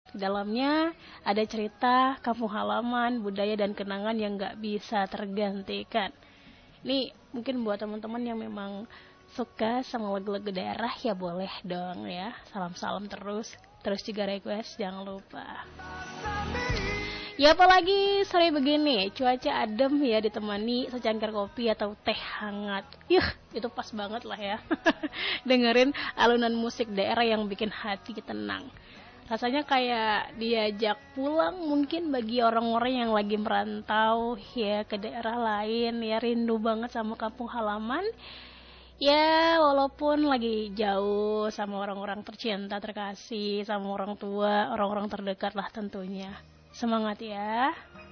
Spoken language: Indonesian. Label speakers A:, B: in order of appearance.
A: Di dalamnya ada cerita kampung halaman, budaya dan kenangan yang gak bisa tergantikan. Ini mungkin buat teman-teman yang memang suka sama lagu-lagu daerah ya boleh dong ya. Salam-salam terus. Terus juga request jangan lupa. Ya apalagi sore begini, cuaca adem ya ditemani secangkir kopi atau teh hangat. Yuh, itu pas banget lah ya. Dengerin alunan musik daerah yang bikin hati tenang. Rasanya kayak diajak pulang mungkin bagi orang-orang yang lagi merantau ya ke daerah lain ya, rindu banget sama kampung halaman. Ya walaupun lagi jauh sama orang-orang tercinta, terkasih, sama orang tua, orang-orang terdekat lah tentunya. Semangat ya.